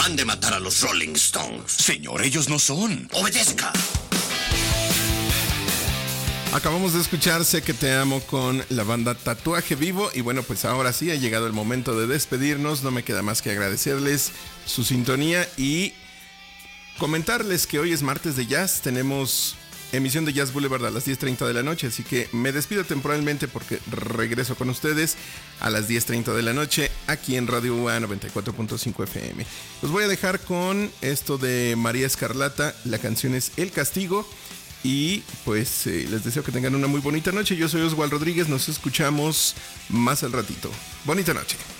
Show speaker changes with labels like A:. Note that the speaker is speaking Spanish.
A: Mande matar a los Rolling Stones.
B: Señor, ellos no son.
A: Obedezca.
C: Acabamos de escuchar Sé que te amo con la banda Tatuaje Vivo. Y bueno, pues ahora sí ha llegado el momento de despedirnos. No me queda más que agradecerles su sintonía y comentarles que hoy es martes de jazz. Tenemos emisión de Jazz Boulevard a las 10:30 de la noche. Así que me despido temporalmente porque regreso con ustedes a las 10:30 de la noche aquí en Radio UA 94.5 FM. Los voy a dejar con esto de María Escarlata. La canción es El Castigo. Y pues les deseo que tengan una muy bonita noche. Yo soy Oswald Rodríguez. Nos escuchamos más al ratito. Bonita noche.